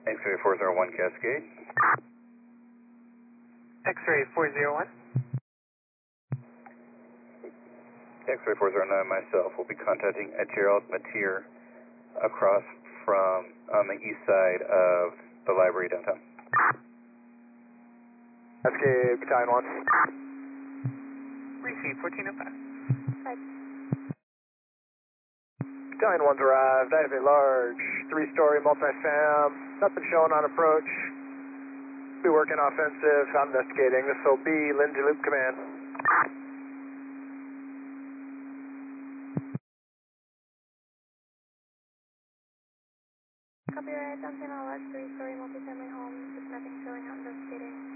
X-ray 401 Cascade. X-ray 401. X-ray 409, myself, will be contacting a Gerald Mateer across from on the east side of the library downtown. Cascade, Battalion 1. Receive 1405. Battalion 1's arrived. I have a large 3-story multi-fam. Nothing showing on approach. Be working offensive. I'm investigating. This will be Lindsay Loop Command. Copyright, downtown, large 3-story multifamily home. Just nothing showing out investigating.